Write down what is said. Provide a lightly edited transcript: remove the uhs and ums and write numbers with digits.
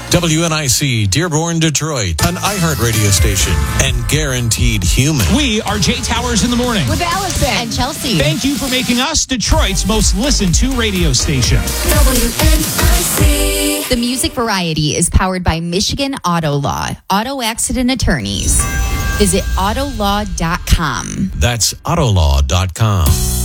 WNIC Dearborn, Detroit, an iHeart radio station and guaranteed human. We are Jay Towers in the morning with Allison and Chelsea. Thank you for making us Detroit's most listened to radio station. WNIC. The Music Variety is powered by Michigan Auto Law, auto accident attorneys. Visit autolaw.com. That's autolaw.com.